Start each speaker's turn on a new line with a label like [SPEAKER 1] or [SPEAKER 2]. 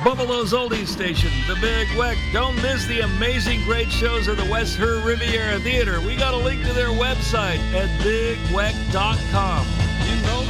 [SPEAKER 1] Buffalo's oldies station, the Big Weck. Don't miss the amazing great shows of the West Her Riviera Theater. We got a link to their website at bigweck.com.